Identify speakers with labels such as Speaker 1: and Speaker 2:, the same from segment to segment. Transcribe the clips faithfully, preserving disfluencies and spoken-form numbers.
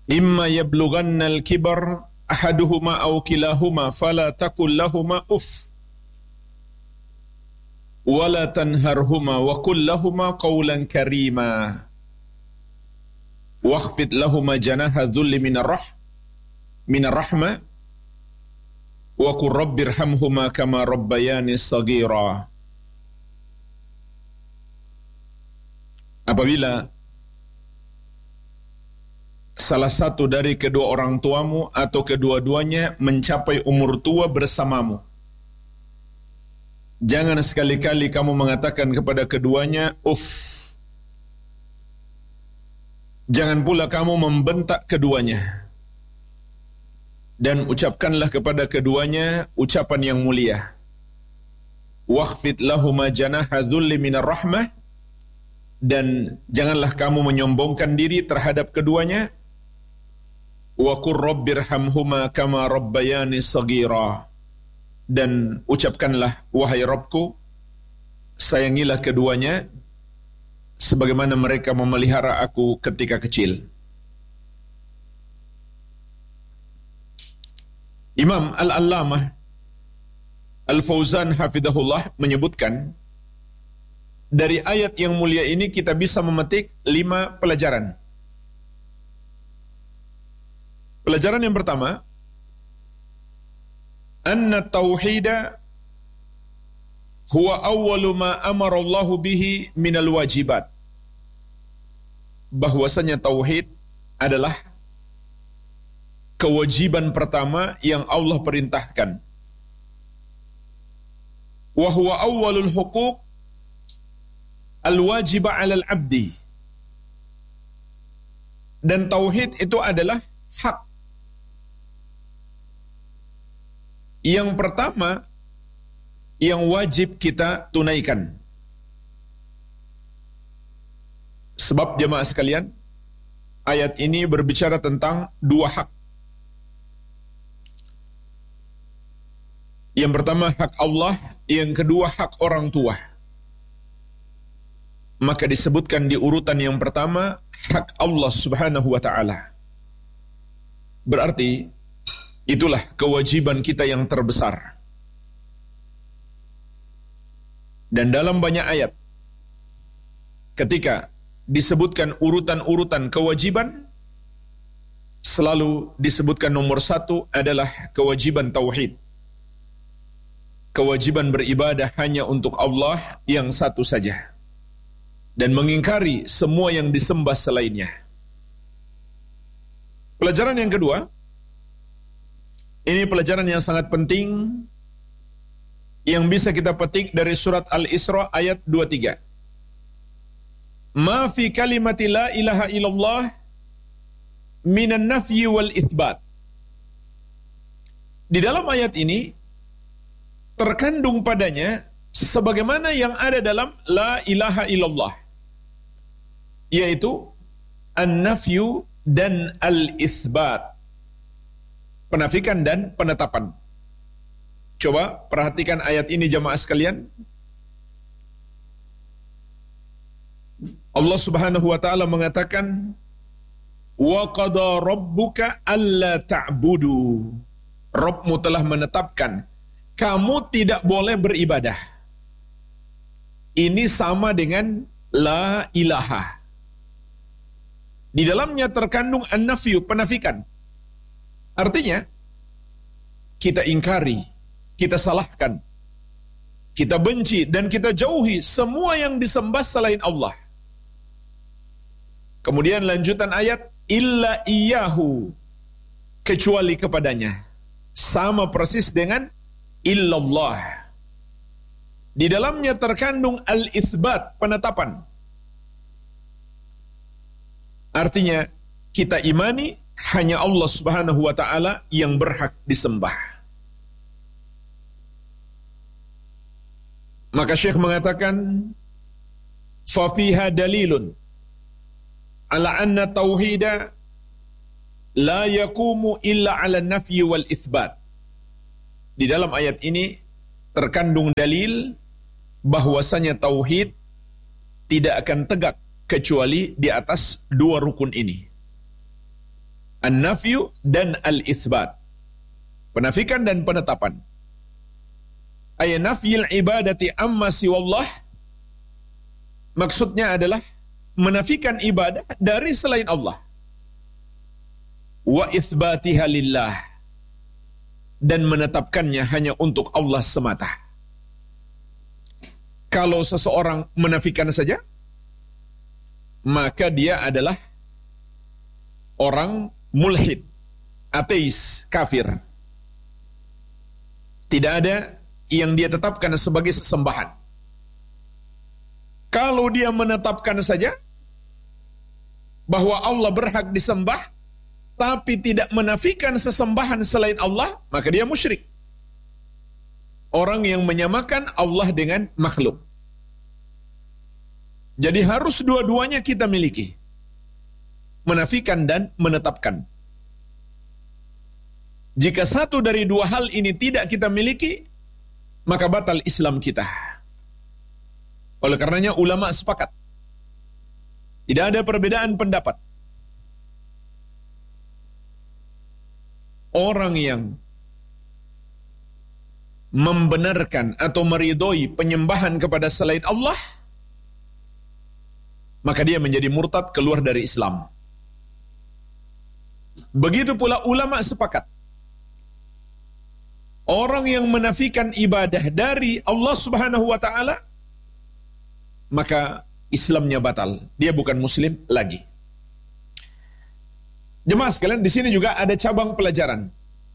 Speaker 1: imma yablughanna al-kibar ahaduhuma aw kilahuma fala taqul lahumā uff wala tanharhuma wa qul lahumā qawlan karīmā wakhfid lahumā janaha dhulli minar rah minar rahmah wa qur rabbirhamhuma kama rabbayani shaghira. Apabila salah satu dari kedua orang tuamu atau kedua-duanya mencapai umur tua bersamamu, jangan sekali-kali kamu mengatakan kepada keduanya uff. Jangan pula kamu membentak keduanya. Dan ucapkanlah kepada keduanya ucapan yang mulia. Wakhfid lahuma janaha dhulli minar rahmah. Dan janganlah kamu menyombongkan diri terhadap keduanya. Wa qur rabbirhamhuma kama rabbayani shaghira. Dan ucapkanlah, wahai Rabbku, sayangilah keduanya sebagaimana mereka memelihara aku ketika kecil. Imam Al-Allamah Al-Fauzan hafidhahullah menyebutkan, dari ayat yang mulia ini kita bisa memetik lima pelajaran. Pelajaran yang pertama, anna tauhida huwa awwalu ma amara Allahu bihi minal wajibat. Bahwasanya tauhid adalah kewajiban pertama yang Allah perintahkan. Wa huwa awwalul huquq al-wajiba 'alal 'abdi. Dan tauhid itu adalah hak yang pertama yang wajib kita tunaikan. Sebab jemaah sekalian, ayat ini berbicara tentang dua hak. Yang pertama hak Allah, yang kedua hak orang tua. Maka disebutkan di urutan yang pertama hak Allah Subhanahu wa ta'ala. Berarti itulah kewajiban kita yang terbesar. Dan dalam banyak ayat, ketika disebutkan urutan-urutan kewajiban, selalu disebutkan nomor satu adalah kewajiban tauhid. Kewajiban beribadah hanya untuk Allah yang satu saja, dan mengingkari semua yang disembah selainnya. Pelajaran yang kedua, ini pelajaran yang sangat penting yang bisa kita petik dari surat Al-Isra ayat dua puluh tiga. Ma fi kalimati la ilaha illallah minan nafyi wal itsbat. Di dalam ayat ini terkandung padanya sebagaimana yang ada dalam la ilaha illallah, yaitu an-nafyu dan al-itsbat, penafikan dan penetapan. Coba perhatikan ayat ini jamaah sekalian. Allah Subhanahu wa ta'ala mengatakan, wa qada rabbuka alla ta'budu. Rabbmu telah menetapkan kamu tidak boleh beribadah. Ini sama dengan la ilaha. Di dalamnya terkandung an-nafyu, penafikan. Artinya kita ingkari, kita salahkan, kita benci dan kita jauhi semua yang disembah selain Allah. Kemudian lanjutan ayat, illa iyyahu, kecuali kepadanya. Sama persis dengan illallah. Di dalamnya terkandung al-itsbat, penetapan. Artinya kita imani hanya Allah Subhanahu wa ta'ala yang berhak disembah. Maka Syekh mengatakan, fa fiha dalilun ala anna tauhida la yaqumu illa ala nafyi wal itsbat. Di dalam ayat ini terkandung dalil bahwasanya tauhid tidak akan tegak kecuali di atas dua rukun ini. An-nafyu dan al-itsbat. Penafikan dan penetapan. Ay nafyil ibadati amma siwallah. Maksudnya adalah menafikan ibadah dari selain Allah. Wa itsbatiha lillah. Dan menetapkannya hanya untuk Allah semata. Kalau seseorang menafikan saja, maka dia adalah orang mulhid, ateis, kafir. Tidak ada yang dia tetapkan sebagai sesembahan. Kalau dia menetapkan saja bahwa Allah berhak disembah, tapi tidak menafikan sesembahan selain Allah, maka dia musyrik. Orang yang menyamakan Allah dengan makhluk. Jadi harus dua-duanya kita miliki. Menafikan dan menetapkan. Jika satu dari dua hal ini tidak kita miliki, maka batal Islam kita. Oleh karenanya ulama sepakat. Tidak ada perbedaan pendapat. Orang yang membenarkan atau meridhoi penyembahan kepada selain Allah, maka dia menjadi murtad, keluar dari Islam. Begitu pula ulama sepakat. Orang yang menafikan ibadah dari Allah Subhanahu wa taala, maka Islamnya batal. Dia bukan muslim lagi. Jemaah sekalian, di sini juga ada cabang pelajaran.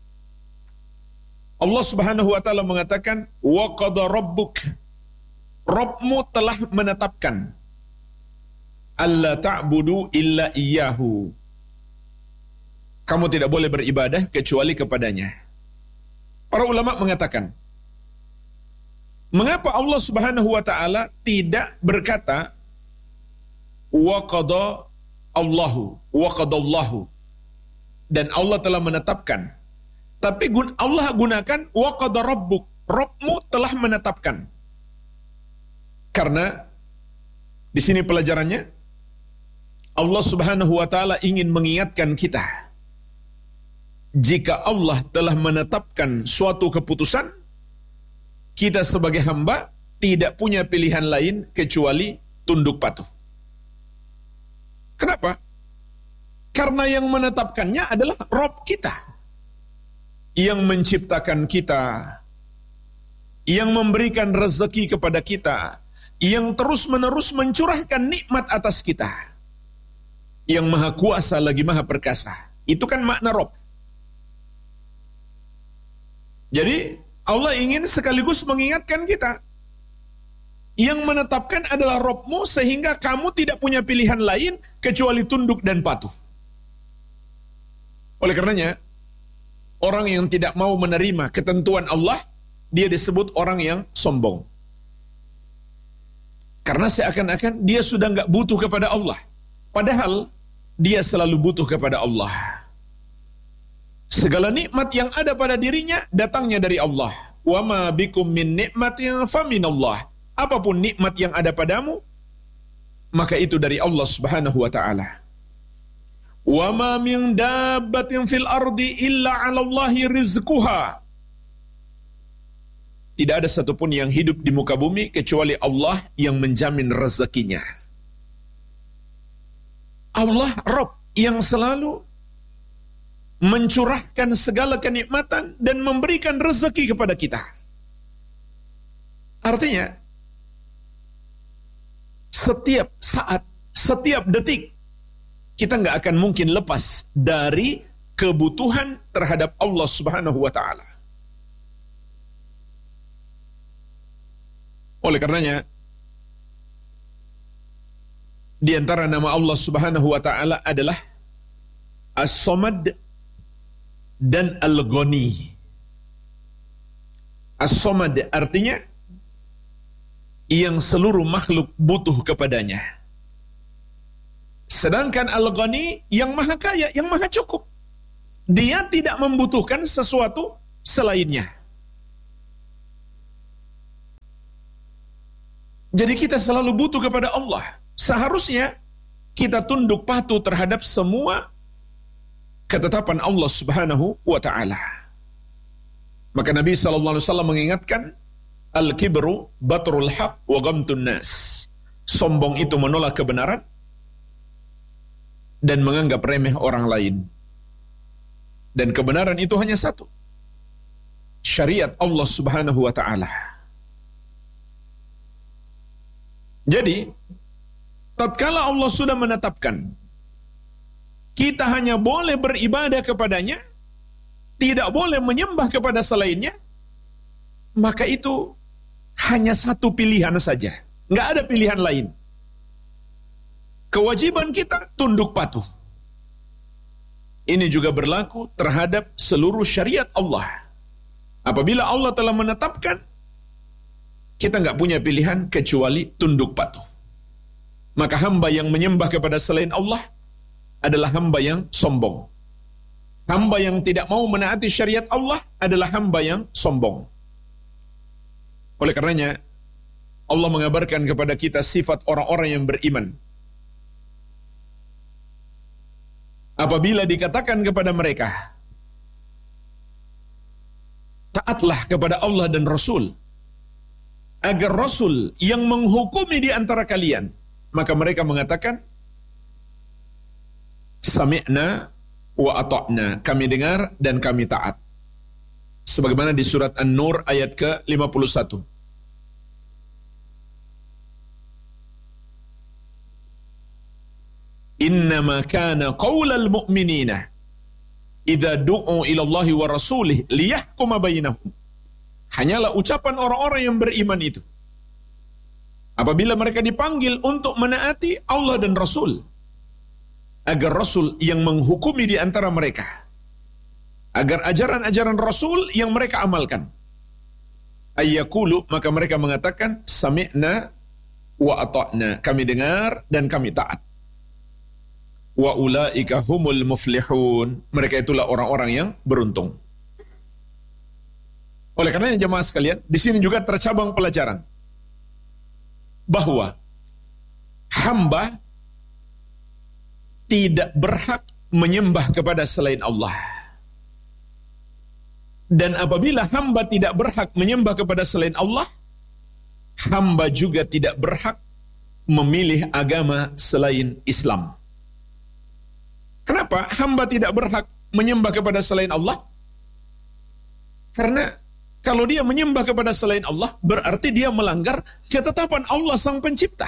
Speaker 1: Allah Subhanahu wa taala mengatakan, "Wa qada rabbuk." Rabbmu telah menetapkan alla ta'budu illa iyyahu. Kamu tidak boleh beribadah kecuali kepadanya. Para ulama mengatakan, mengapa Allah Subhanahu wa taala tidak berkata wa qada Allahu wa qadallahu, dan Allah telah menetapkan, tapi Allah gunakan wa qada rabbuk, Rabbmu telah menetapkan. Karena di sini pelajarannya, Allah Subhanahu wa taala ingin mengingatkan kita, jika Allah telah menetapkan suatu keputusan, kita sebagai hamba tidak punya pilihan lain kecuali tunduk patuh. Kenapa? Karena yang menetapkannya adalah Rabb kita, yang menciptakan kita, yang memberikan rezeki kepada kita, yang terus-menerus mencurahkan nikmat atas kita, yang maha kuasa lagi maha perkasa. Itu kan makna Rabb. Jadi Allah ingin sekaligus mengingatkan kita, yang menetapkan adalah Rabbmu, sehingga kamu tidak punya pilihan lain kecuali tunduk dan patuh. Oleh karenanya, orang yang tidak mau menerima ketentuan Allah, dia disebut orang yang sombong. Karena seakan-akan dia sudah nggak butuh kepada Allah. Padahal dia selalu butuh kepada Allah. Segala nikmat yang ada pada dirinya datangnya dari Allah. Wa ma bikum min nikmatin faminallah. Apapun nikmat yang ada padamu, maka itu dari Allah Subhanahu wa taala. Wa ma min dabbatin fil ardi illa 'alallahi rizquha. Tidak ada satupun yang hidup di muka bumi kecuali Allah yang menjamin rezekinya. Allah Rabb yang selalu mencurahkan segala kenikmatan dan memberikan rezeki kepada kita. Artinya, setiap saat, setiap detik, kita nggak akan mungkin lepas dari kebutuhan terhadap Allah Subhanahu wa ta'ala. Oleh karenanya, di antara nama Allah Subhanahu wa ta'ala adalah As-Samad dan Al-Ghani. As-Samad artinya yang seluruh makhluk butuh kepadanya. Sedangkan Al-Ghani yang maha kaya, yang maha cukup. Dia tidak membutuhkan sesuatu selainnya. Jadi kita selalu butuh kepada Allah. Seharusnya kita tunduk patuh terhadap semua ketetapan Allah Subhanahu wa ta'ala. Maka Nabi sallallahu alaihi wasallam mengingatkan, al-kibru batrul haq wa ghamtun nas. Sombong itu menolak kebenaran dan menganggap remeh orang lain. Dan kebenaran itu hanya satu, syariat Allah Subhanahu wa ta'ala. Jadi, tatkala Allah sudah menetapkan kita hanya boleh beribadah kepadanya, tidak boleh menyembah kepada selainnya, maka itu hanya satu pilihan saja, nggak ada pilihan lain. Kewajiban kita tunduk patuh. Ini juga berlaku terhadap seluruh syariat Allah. Apabila Allah telah menetapkan, kita nggak punya pilihan kecuali tunduk patuh. Maka hamba yang menyembah kepada selain Allah adalah hamba yang sombong. Hamba yang tidak mau menaati syariat Allah adalah hamba yang sombong. Oleh karenanya, Allah mengabarkan kepada kita sifat orang-orang yang beriman. Apabila dikatakan kepada mereka, taatlah kepada Allah dan Rasul, agar Rasul yang menghukumi di antara kalian, maka mereka mengatakan, sami'na wa ata'na, kami dengar dan kami taat. Sebagaimana di surat An-Nur ayat ke lima puluh satu. Innama kana qaulal mu'minina idza du'u ila Allahi wa rasulih liyahkuma bainahum. Hanyalah ucapan orang-orang yang beriman itu apabila mereka dipanggil untuk menaati Allah dan Rasul, agar Rasul yang menghukumi di antara mereka, agar ajaran-ajaran Rasul yang mereka amalkan. Ayyakulu, maka mereka mengatakan, sami'na wa ata'na, kami dengar dan kami taat. Wa ulaika humul muflihun, mereka itulah orang-orang yang beruntung. Oleh karena jemaah sekalian, di sini juga tercabang pelajaran bahwa hamba tidak berhak menyembah kepada selain Allah. Dan apabila hamba tidak berhak menyembah kepada selain Allah, hamba juga tidak berhak memilih agama selain Islam. Kenapa hamba tidak berhak menyembah kepada selain Allah? Karena kalau dia menyembah kepada selain Allah, berarti dia melanggar ketetapan Allah Sang Pencipta.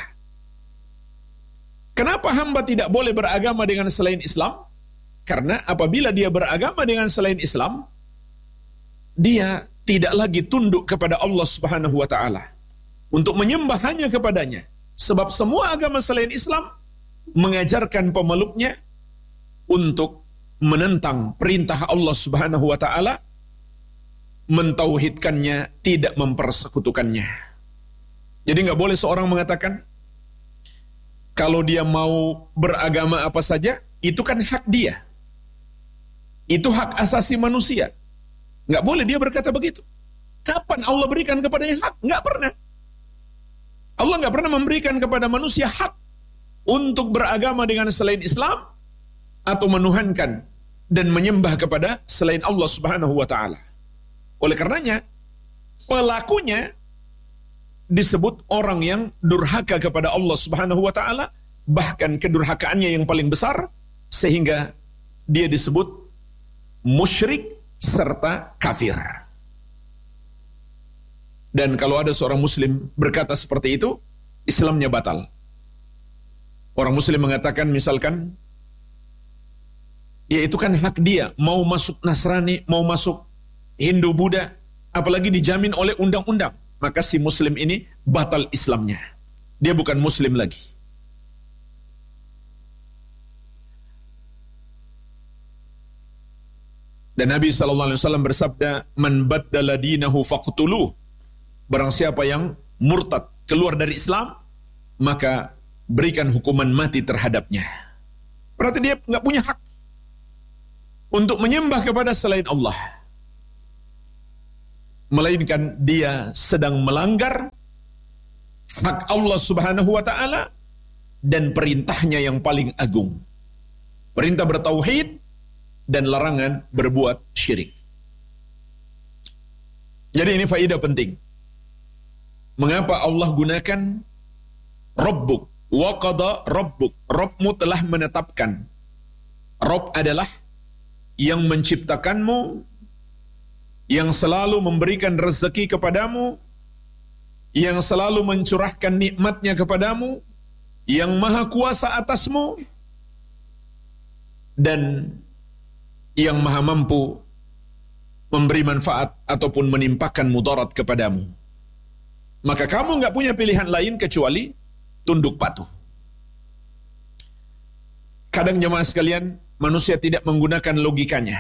Speaker 1: Kenapa hamba tidak boleh beragama dengan selain Islam? Karena apabila dia beragama dengan selain Islam, dia tidak lagi tunduk kepada Allah Subhanahu wa ta'ala untuk menyembah hanya kepadanya. Sebab semua agama selain Islam mengajarkan pemeluknya untuk menentang perintah Allah Subhanahu wa ta'ala, mentauhidkannya, tidak mempersekutukannya. Jadi nggak boleh seorang mengatakan kalau dia mau beragama apa saja, itu kan hak dia. Itu hak asasi manusia. Nggak boleh dia berkata begitu. Kapan Allah berikan kepadanya hak? Nggak pernah. Allah nggak pernah memberikan kepada manusia hak untuk beragama dengan selain Islam atau menuhankan dan menyembah kepada selain Allah Subhanahu wa ta'ala. Oleh karenanya, pelakunya disebut orang yang durhaka kepada Allah Subhanahu wa ta'ala, bahkan kedurhakaannya yang paling besar, sehingga dia disebut musyrik serta kafir. Dan kalau ada seorang muslim berkata seperti itu, Islamnya batal. Orang muslim mengatakan misalkan, ya itu kan hak dia, mau masuk Nasrani, mau masuk Hindu, Buddha, apalagi dijamin oleh undang-undang, maka si muslim ini batal Islamnya. Dia bukan muslim lagi. Dan Nabi sallallahu alaihi wasallam bersabda, "Man baddala dinahu faqtuluh." Barang siapa yang murtad, keluar dari Islam, maka berikan hukuman mati terhadapnya. Berarti dia nggak punya hak untuk menyembah kepada selain Allah, melainkan dia sedang melanggar hak Allah Subhanahu wa ta'ala dan perintahnya yang paling agung. Perintah bertauhid dan larangan berbuat syirik. Jadi ini faedah penting. Mengapa Allah gunakan Rabbuk, wa qada Rabbuk. Rabbmu telah menetapkan. Rabb adalah yang menciptakanmu, yang selalu memberikan rezeki kepadamu, yang selalu mencurahkan nikmatnya kepadamu, yang maha kuasa atasmu, dan yang maha mampu memberi manfaat ataupun menimpakan mudarat kepadamu. Maka kamu nggak punya pilihan lain kecuali tunduk patuh. Kadang jemaah sekalian, manusia tidak menggunakan logikanya.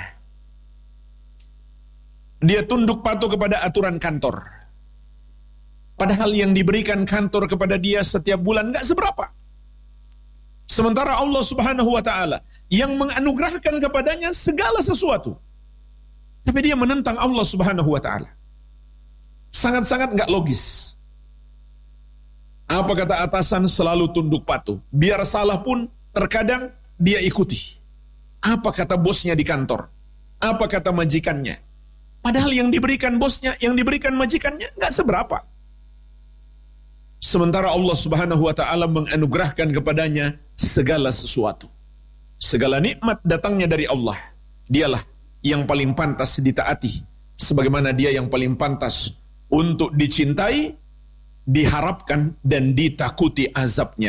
Speaker 1: Dia tunduk patuh kepada aturan kantor. Padahal yang diberikan kantor kepada dia setiap bulan nggak seberapa. Sementara Allah Subhanahu wa Ta'ala yang menganugerahkan kepadanya segala sesuatu. Tapi dia menentang Allah Subhanahu wa Ta'ala. Sangat-sangat nggak logis. Apa kata atasan? Selalu tunduk patuh. Biar salah pun terkadang dia ikuti. Apa kata bosnya di kantor? Apa kata majikannya? Padahal yang diberikan bosnya, yang diberikan majikannya nggak seberapa. Sementara Allah Subhanahu wa Ta'ala menganugerahkan kepadanya segala sesuatu. Segala nikmat datangnya dari Allah. Dialah yang paling pantas ditaati, sebagaimana dia yang paling pantas untuk dicintai, diharapkan dan ditakuti azabnya.